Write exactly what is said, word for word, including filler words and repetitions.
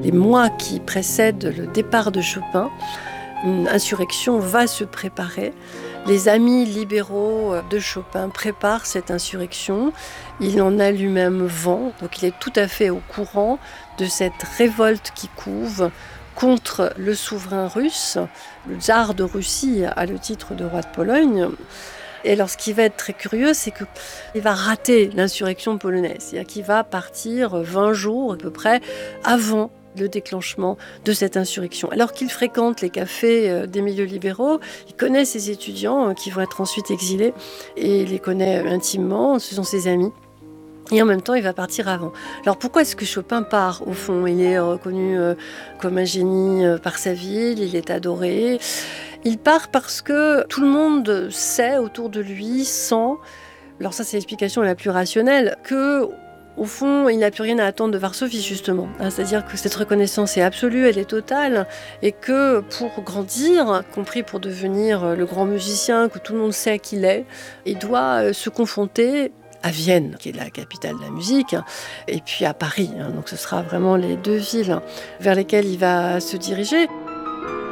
les mois qui précèdent le départ de Chopin, une insurrection va se préparer. Les amis libéraux de Chopin préparent cette insurrection. Il en a lui-même vent, donc il est tout à fait au courant de cette révolte qui couve contre le souverain russe. Le tsar de Russie a le titre de roi de Pologne. Et alors, ce qui va être très curieux, c'est qu'il va rater l'insurrection polonaise. C'est-à-dire qu'il va partir vingt jours à peu près avant le déclenchement de cette insurrection. Alors qu'il fréquente les cafés des milieux libéraux, il connaît ses étudiants qui vont être ensuite exilés et il les connaît intimement, ce sont ses amis. Et en même temps, il va partir avant. Alors pourquoi est-ce que Chopin part, au fond ? Il est reconnu comme un génie par sa ville, il est adoré. Il part parce que tout le monde sait autour de lui, sent, alors ça c'est l'explication la plus rationnelle, que au fond, il n'a plus rien à attendre de Varsovie, justement. C'est-à-dire que cette reconnaissance est absolue, elle est totale, et que pour grandir, compris pour devenir le grand musicien que tout le monde sait qu'il est, il doit se confronter à Vienne, qui est la capitale de la musique, et puis à Paris. Donc ce sera vraiment les deux villes vers lesquelles il va se diriger.